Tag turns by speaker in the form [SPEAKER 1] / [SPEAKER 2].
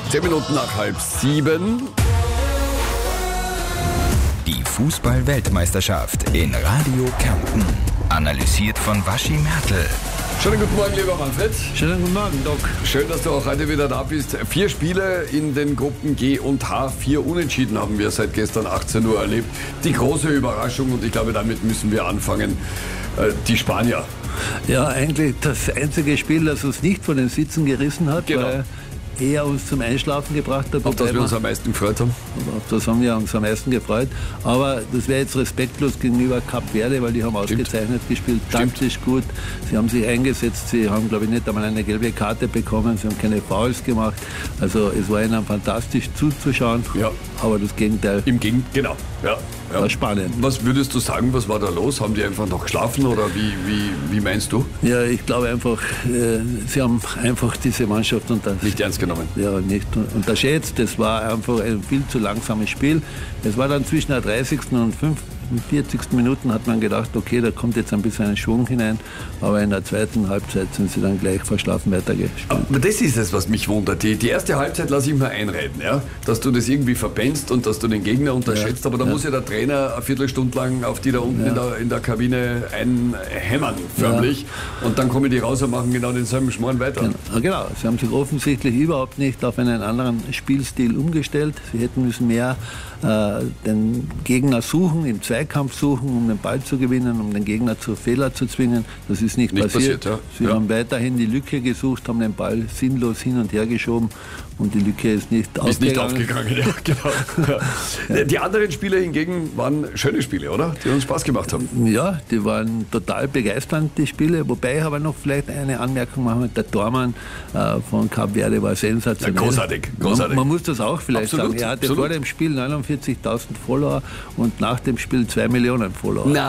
[SPEAKER 1] 10 Minuten nach 6:30.
[SPEAKER 2] Die Fußball-Weltmeisterschaft in Radio Kärnten. Analysiert von Waschi Mertl.
[SPEAKER 1] Schönen guten Morgen, lieber Manfred.
[SPEAKER 3] Schönen guten Morgen, Doc.
[SPEAKER 1] Schön, dass du auch heute wieder da bist. 4 Spiele in den Gruppen G und H. 4 Unentschieden haben wir seit gestern 18 Uhr erlebt. Die große Überraschung, und ich glaube, damit müssen wir anfangen, die Spanier.
[SPEAKER 3] Ja, eigentlich das einzige Spiel, das uns nicht von den Sitzen gerissen hat,
[SPEAKER 1] Genau.
[SPEAKER 3] weil eher uns zum Einschlafen gebracht hat.
[SPEAKER 1] Auf das wir uns am meisten gefreut haben.
[SPEAKER 3] Auf das haben wir uns am meisten gefreut. Aber das wäre jetzt respektlos gegenüber Cap Verde, weil die haben ausgezeichnet gespielt, taktisch gut. Sie haben sich eingesetzt, sie haben, glaube ich, nicht einmal eine gelbe Karte bekommen, sie haben keine Fouls gemacht. Also es war ihnen fantastisch zuzuschauen,
[SPEAKER 1] Ja.
[SPEAKER 3] aber das Gegenteil
[SPEAKER 1] Genau. Ja.
[SPEAKER 3] war spannend.
[SPEAKER 1] Was würdest du sagen, was war da los? Haben die einfach noch geschlafen oder wie meinst du?
[SPEAKER 3] Ja, ich glaube einfach, sie haben einfach diese Mannschaft
[SPEAKER 1] Nicht ernst genommen.
[SPEAKER 3] Ja, nicht unterschätzt. Das war einfach ein viel zu langsames Spiel. Es war dann zwischen der 30. und 45. Minuten hat man gedacht, okay, da kommt jetzt ein bisschen ein Schwung hinein. Aber in der zweiten Halbzeit sind sie dann gleich verschlafen weitergespielt.
[SPEAKER 1] Aber das ist es, was mich wundert. Die erste Halbzeit lasse ich mir einreden, ja? Dass du das irgendwie verpennst und dass du den Gegner unterschätzt. Aber da muss ja der Trainer eine Viertelstunde lang auf die da unten in der Kabine einhämmern, förmlich. Und dann kommen die raus und machen genau denselben Schmarrn weiter.
[SPEAKER 3] Genau, sie haben sich offensichtlich überhaupt nicht auf einen anderen Spielstil umgestellt. Sie hätten müssen mehr den Gegner suchen, im Zweikampf suchen, um den Ball zu gewinnen, um den Gegner zu Fehler zu zwingen. Das ist nicht passiert.
[SPEAKER 1] Ja.
[SPEAKER 3] Sie haben weiterhin die Lücke gesucht, haben den Ball sinnlos hin und her geschoben und die Lücke ist nicht aufgegangen.
[SPEAKER 1] Ja, genau. Ja. Die anderen Spiele hingegen waren schöne Spiele, oder? Die uns Spaß gemacht haben.
[SPEAKER 3] Ja, die waren total begeisternd, die Spiele. Wobei ich aber noch vielleicht eine Anmerkung machen, der Tormann von Cap Verde war sensationell.
[SPEAKER 1] Ja, großartig.
[SPEAKER 3] Man muss das auch vielleicht
[SPEAKER 1] Absolut,
[SPEAKER 3] sagen. Er hatte
[SPEAKER 1] absolut.
[SPEAKER 3] vor dem Spiel 49.000 Follower und nach dem Spiel 2 Millionen Follower.